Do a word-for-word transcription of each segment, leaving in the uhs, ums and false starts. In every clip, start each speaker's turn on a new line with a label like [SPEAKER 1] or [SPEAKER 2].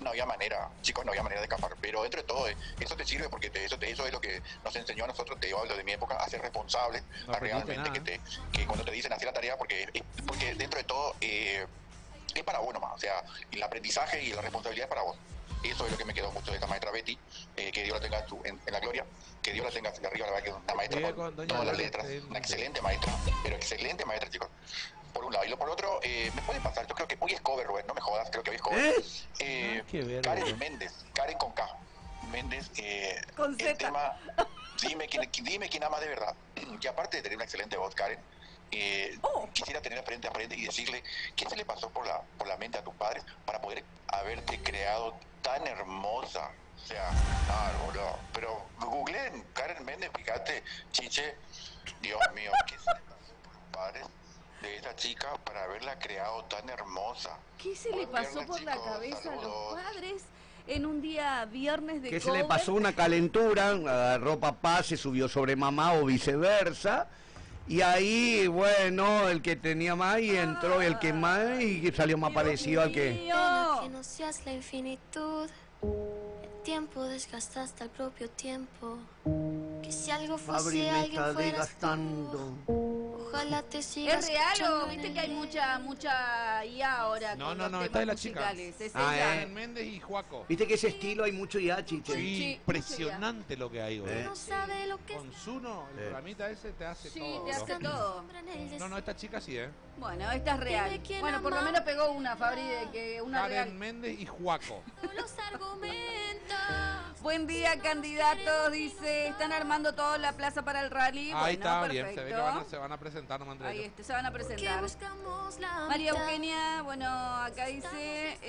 [SPEAKER 1] no había manera, chicos, no había manera de escapar. Pero dentro de todo, eh, eso te sirve porque te, eso, te, eso es lo que nos enseñó a nosotros, te digo, hablo de mi época, a ser responsable,
[SPEAKER 2] No
[SPEAKER 1] a realmente
[SPEAKER 2] nada.
[SPEAKER 1] que, te, que cuando te dicen hacer la tarea, porque, porque dentro de todo eh, es para vos nomás, o sea, el aprendizaje y la responsabilidad es para vos. Eso es lo que me quedó mucho de esta maestra Betty, eh, que Dios la tenga en, en la gloria, que Dios la tenga de arriba, la verdad que es una maestra
[SPEAKER 2] Vive
[SPEAKER 1] con
[SPEAKER 2] con doña
[SPEAKER 1] todas las
[SPEAKER 2] Lola
[SPEAKER 1] letras,
[SPEAKER 2] Excelente.
[SPEAKER 1] una excelente maestra, pero excelente maestra, chicos. Por un lado, y lo por otro, eh, me puede pasar, yo creo que hoy es cover, Rubén, no me jodas, creo que hoy es cover.
[SPEAKER 3] ¿Eh?
[SPEAKER 1] Eh,
[SPEAKER 2] Ah, qué verga.
[SPEAKER 1] Karen Méndez, Karen con K, Méndez, eh,
[SPEAKER 4] Con
[SPEAKER 1] el
[SPEAKER 4] Z.
[SPEAKER 1] tema, dime quién, dime quién ama de verdad, y aparte de tener una excelente voz, Karen, eh,
[SPEAKER 4] Oh.
[SPEAKER 1] quisiera tener frente a frente y decirle qué se le pasó por la, por la mente a tus padres para poder haberte creado tan hermosa. O sea, no, boludo. Pero googleen Karen Méndez, fíjate, chiche, Dios mío, ¿qué se le pasó por los padres de esa chica para haberla creado tan hermosa?
[SPEAKER 4] ¿Qué se le
[SPEAKER 1] Buen
[SPEAKER 4] pasó
[SPEAKER 1] viernes,
[SPEAKER 4] por la
[SPEAKER 1] chicos,
[SPEAKER 4] cabeza a los
[SPEAKER 1] saludos.
[SPEAKER 4] padres en un día viernes de
[SPEAKER 3] Que se le
[SPEAKER 4] cover?
[SPEAKER 3] pasó una calentura, agarró papá, se subió sobre mamá o viceversa. Y ahí, bueno, el que tenía más y entró el que más y salió más
[SPEAKER 4] Dios
[SPEAKER 3] parecido al que...
[SPEAKER 4] mío.
[SPEAKER 5] Pena que no seas la infinitud. El tiempo desgasta hasta el propio tiempo. Que si algo
[SPEAKER 3] Fabri
[SPEAKER 5] fuese
[SPEAKER 3] me
[SPEAKER 5] alguien
[SPEAKER 3] está
[SPEAKER 5] fueras
[SPEAKER 3] desgastando.
[SPEAKER 5] tú. Ojalá te sigas
[SPEAKER 4] ¿Es real o
[SPEAKER 5] escuchando
[SPEAKER 4] viste
[SPEAKER 5] en
[SPEAKER 4] que hay
[SPEAKER 5] el
[SPEAKER 4] mucha mucha I A ahora
[SPEAKER 2] No,
[SPEAKER 4] con
[SPEAKER 2] no,
[SPEAKER 4] los
[SPEAKER 2] no,
[SPEAKER 4] temas
[SPEAKER 2] esta es la chica.
[SPEAKER 4] musicales? ¿Es
[SPEAKER 3] Ah,
[SPEAKER 4] ella?
[SPEAKER 3] eh.
[SPEAKER 2] Karen Méndez y Juaco.
[SPEAKER 3] Viste que ese estilo hay mucho ya, chiche.
[SPEAKER 2] Sí,
[SPEAKER 4] Sí,
[SPEAKER 2] impresionante lo que hay,
[SPEAKER 3] Eh.
[SPEAKER 2] güey.
[SPEAKER 5] No sabe lo que
[SPEAKER 2] Con Zuno, el
[SPEAKER 3] Eh.
[SPEAKER 2] programita ese te hace
[SPEAKER 4] Sí,
[SPEAKER 2] todo.
[SPEAKER 4] te hace
[SPEAKER 2] bro.
[SPEAKER 4] todo.
[SPEAKER 2] No, no, esta chica sí, ¿eh?
[SPEAKER 4] Bueno, esta es real.
[SPEAKER 5] Dime quién
[SPEAKER 4] Bueno, por lo
[SPEAKER 5] ama.
[SPEAKER 4] menos pegó una, Fabri, de que una
[SPEAKER 2] Karen
[SPEAKER 4] real.
[SPEAKER 2] Méndez y Juaco.
[SPEAKER 5] los argumentos.
[SPEAKER 4] Buen día, candidatos, dice, están armando toda la plaza para el rally.
[SPEAKER 2] Ahí
[SPEAKER 4] Bueno,
[SPEAKER 2] está,
[SPEAKER 4] perfecto.
[SPEAKER 2] bien, se ve que van a, se van a presentar, no me
[SPEAKER 4] Ahí
[SPEAKER 2] entre
[SPEAKER 4] este, se van a
[SPEAKER 5] Que
[SPEAKER 4] presentar.
[SPEAKER 5] buscamos la
[SPEAKER 4] María
[SPEAKER 5] mitad.
[SPEAKER 4] Eugenia, bueno, acá dice, eh,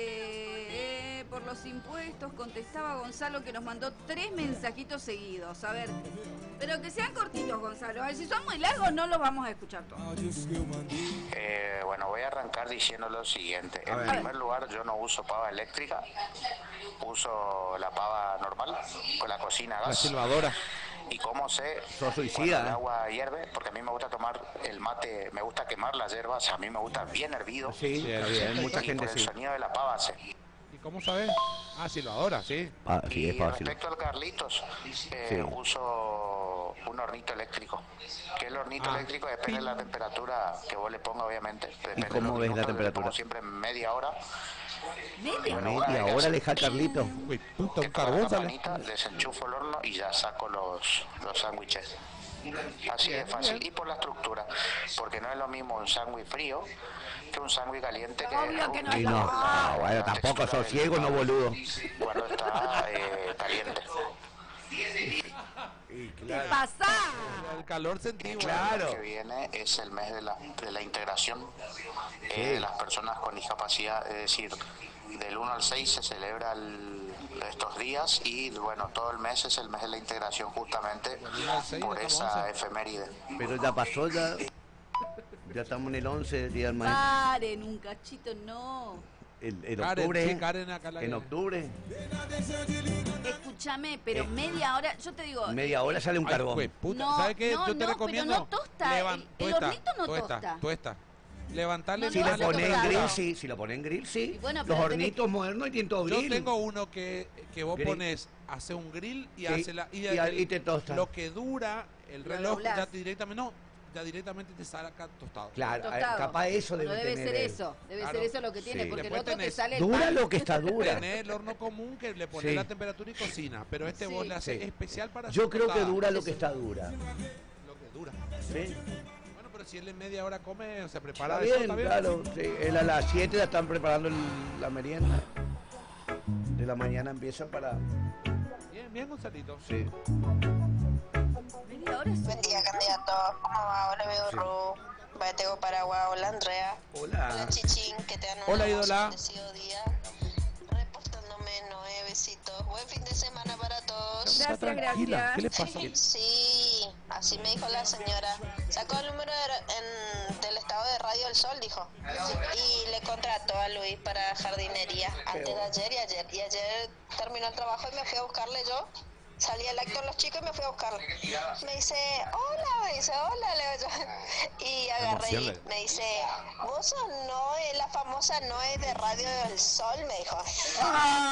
[SPEAKER 4] eh, por los impuestos, contestaba Gonzalo que nos mandó tres mensajitos seguidos. A ver, pero que sean cortitos, Gonzalo. A ver, si son muy largos no los vamos a escuchar todos.
[SPEAKER 6] Eh, bueno, voy a arrancar diciendo lo siguiente.
[SPEAKER 3] A
[SPEAKER 6] En
[SPEAKER 3] ver.
[SPEAKER 6] primer lugar, yo no uso pava eléctrica, uso la pava normal, con la cocina a
[SPEAKER 2] La
[SPEAKER 6] gas.
[SPEAKER 2] silbadora.
[SPEAKER 6] Y como sé,
[SPEAKER 3] Sos suicida,
[SPEAKER 6] cuando el
[SPEAKER 3] ¿eh?
[SPEAKER 6] agua hierve, porque a mí me gusta tomar el mate, me gusta quemar las hierbas, a mí me gusta bien hervido.
[SPEAKER 3] Sí,
[SPEAKER 2] Sí,
[SPEAKER 3] está
[SPEAKER 2] sí,
[SPEAKER 3] bien, mucha
[SPEAKER 6] y
[SPEAKER 3] gente
[SPEAKER 6] por el
[SPEAKER 3] sí.
[SPEAKER 6] sonido de la pava hace.
[SPEAKER 2] ¿Y cómo sabes? Ah, silbadora, sí.
[SPEAKER 3] Ah, sí,
[SPEAKER 6] Y
[SPEAKER 3] es fácil.
[SPEAKER 6] respecto al Carlitos, eh,
[SPEAKER 3] Sí.
[SPEAKER 6] uso un hornito eléctrico. Que el hornito
[SPEAKER 2] Ah.
[SPEAKER 6] eléctrico depende de la temperatura que vos le pongas, obviamente. Depende de
[SPEAKER 3] cómo
[SPEAKER 6] los
[SPEAKER 3] ves la
[SPEAKER 6] minutos, yo le
[SPEAKER 3] temperatura?
[SPEAKER 6] pongo siempre media hora.
[SPEAKER 4] ¿Media?
[SPEAKER 3] Media hora le deja a Carlito.
[SPEAKER 2] Uy, puta,
[SPEAKER 6] Que
[SPEAKER 2] un
[SPEAKER 6] toda la
[SPEAKER 2] carbón sale.
[SPEAKER 6] campanita, desenchufo el horno y ya saco los, los sándwiches. Así de fácil. Y por la estructura, porque no es lo mismo un sándwich frío que un sándwich caliente. Que
[SPEAKER 4] Obvio que no
[SPEAKER 3] Y
[SPEAKER 4] es
[SPEAKER 3] no,
[SPEAKER 4] lo-
[SPEAKER 3] ah, bueno,
[SPEAKER 6] la
[SPEAKER 3] tampoco
[SPEAKER 6] textura
[SPEAKER 3] sos
[SPEAKER 6] del
[SPEAKER 3] ciego, no
[SPEAKER 6] pan
[SPEAKER 3] boludo.
[SPEAKER 6] Cuando está eh, caliente.
[SPEAKER 4] ¿Qué pasa?
[SPEAKER 2] El calor sentido.
[SPEAKER 3] Claro.
[SPEAKER 6] El que viene es el mes de la, de la integración eh, de las personas con discapacidad, es decir, del uno al seis se celebra el- estos días y bueno, todo el mes es el mes de la integración justamente
[SPEAKER 2] uno al seis
[SPEAKER 6] por
[SPEAKER 2] estamos
[SPEAKER 6] esa
[SPEAKER 2] once.
[SPEAKER 6] efeméride.
[SPEAKER 3] Pero ya pasó, ya. Ya estamos en el once, día del maestro.
[SPEAKER 4] Paren, un cachito, no.
[SPEAKER 3] El, en
[SPEAKER 2] Karen,
[SPEAKER 3] octubre.
[SPEAKER 2] sí, Karen acá la
[SPEAKER 3] En
[SPEAKER 2] que-
[SPEAKER 3] octubre.
[SPEAKER 4] Escúchame, pero
[SPEAKER 3] Eh.
[SPEAKER 4] media hora, yo te digo.
[SPEAKER 3] Media hora sale un
[SPEAKER 2] Ay,
[SPEAKER 3] carbón.
[SPEAKER 2] güey, puta.
[SPEAKER 4] No,
[SPEAKER 2] ¿Sabes qué?
[SPEAKER 4] no,
[SPEAKER 2] Yo te
[SPEAKER 4] no,
[SPEAKER 2] recomiendo.
[SPEAKER 4] pero no tosta, el- el
[SPEAKER 2] tuesta,
[SPEAKER 4] hornito no
[SPEAKER 2] tuesta,
[SPEAKER 4] tosta.
[SPEAKER 2] tuesta. Levantarle
[SPEAKER 4] No,
[SPEAKER 3] Si
[SPEAKER 4] no
[SPEAKER 3] le
[SPEAKER 4] vas a
[SPEAKER 3] pones en
[SPEAKER 4] tocar.
[SPEAKER 3] grill, sí. Si lo pones en grill, sí.
[SPEAKER 4] Y bueno,
[SPEAKER 3] Los
[SPEAKER 4] pero tenés-
[SPEAKER 3] hornitos modernos y tienen todo
[SPEAKER 2] Yo
[SPEAKER 3] grill.
[SPEAKER 2] tengo uno que, que vos
[SPEAKER 3] Grill.
[SPEAKER 2] pones, hace un grill y
[SPEAKER 3] Sí,
[SPEAKER 2] hace la.
[SPEAKER 3] y a- y te tosta.
[SPEAKER 2] Lo que dura el
[SPEAKER 4] Lo
[SPEAKER 2] reloj
[SPEAKER 4] doblás.
[SPEAKER 2] ya directamente. No, ya directamente te sale acá tostado.
[SPEAKER 3] Claro,
[SPEAKER 4] Tostado.
[SPEAKER 3] eh, capaz eso
[SPEAKER 4] Bueno,
[SPEAKER 3] debe,
[SPEAKER 4] debe
[SPEAKER 3] tener
[SPEAKER 4] ser
[SPEAKER 3] él.
[SPEAKER 4] eso, debe
[SPEAKER 2] Claro.
[SPEAKER 4] ser eso lo que tiene,
[SPEAKER 3] Sí.
[SPEAKER 4] porque el
[SPEAKER 2] Después
[SPEAKER 4] otro te
[SPEAKER 2] tenés-
[SPEAKER 4] sale el
[SPEAKER 3] Dura
[SPEAKER 4] pan.
[SPEAKER 3] lo que está dura.
[SPEAKER 2] Tenés el horno común que le pones
[SPEAKER 3] Sí.
[SPEAKER 2] la temperatura y cocina, pero este
[SPEAKER 4] Sí.
[SPEAKER 2] vos le haces
[SPEAKER 3] Sí.
[SPEAKER 2] especial para
[SPEAKER 3] Yo
[SPEAKER 2] hacer
[SPEAKER 3] creo que
[SPEAKER 2] tostada.
[SPEAKER 3] dura lo que está dura.
[SPEAKER 2] Lo que dura.
[SPEAKER 3] ¿Sí?
[SPEAKER 2] Bueno, pero si él en media hora come, se
[SPEAKER 3] Está
[SPEAKER 2] prepara eso,
[SPEAKER 3] bien,
[SPEAKER 2] está bien.
[SPEAKER 3] claro. Sí, él a las siete ya están preparando el- la merienda. De la mañana empieza para...
[SPEAKER 2] Bien, bien, Gonzalito.
[SPEAKER 3] Sí.
[SPEAKER 4] Media hora es-
[SPEAKER 7] Buen día, candidato. ¿Cómo va? Hola, veo Ru. Batego Paraguay. Hola, Andrea.
[SPEAKER 3] Hola.
[SPEAKER 7] Hola, Chichín. Que te dan un
[SPEAKER 2] Hola,
[SPEAKER 7] hermoso
[SPEAKER 2] ídola.
[SPEAKER 7] bendecido día. Reportándome, Noé. Besitos. Buen fin de semana para todos.
[SPEAKER 4] Gracias,
[SPEAKER 2] Está tranquila.
[SPEAKER 4] gracias.
[SPEAKER 2] ¿Qué le pasó?
[SPEAKER 7] Sí, así me dijo la señora. Sacó el número de- en- del estado de Radio El Sol, dijo. Y le contrató a Luis para jardinería antes de ayer y ayer. Y ayer terminó el trabajo y me fui a buscarle yo. salí al acto los chicos y me fui a buscarla. Me dice, hola, me dice, hola, le digo yo. Y agarré y me dice, vos sos Noé, la famosa Noé de Radio del Sol, me dijo.